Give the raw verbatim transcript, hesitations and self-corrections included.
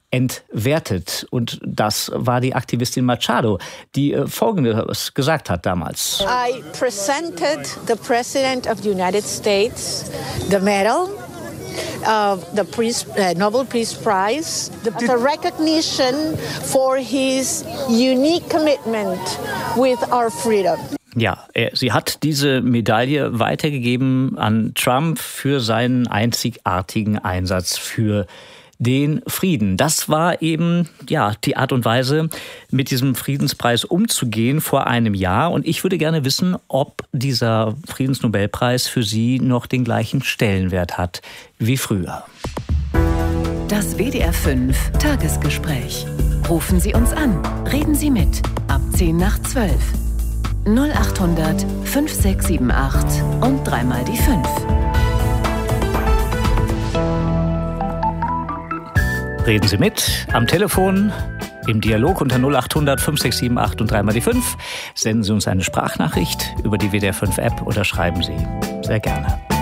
entwertet. Und das war die Aktivistin Machado, die äh, Folgendes gesagt hat damals. I presented the President of the United States the medal. Uh, the Peace, uh, Nobel Peace Prize as a recognition for his unique commitment with our freedom. Ja, er, sie hat diese Medaille weitergegeben an Trump für seinen einzigartigen Einsatz für den Frieden. Das war eben ja die Art und Weise, mit diesem Friedenspreis umzugehen vor einem Jahr. Und ich würde gerne wissen, ob dieser Friedensnobelpreis für Sie noch den gleichen Stellenwert hat wie früher. Das W D R fünf Tagesgespräch. Rufen Sie uns an. Reden Sie mit. Ab zehn nach zwölf. null acht hundert fünf sechs sieben acht und dreimal die fünf. Reden Sie mit am Telefon, im Dialog unter null acht hundert fünf sechs sieben acht und dreimal die fünf. Senden Sie uns eine Sprachnachricht über die W D R fünf App oder schreiben Sie. Sehr gerne.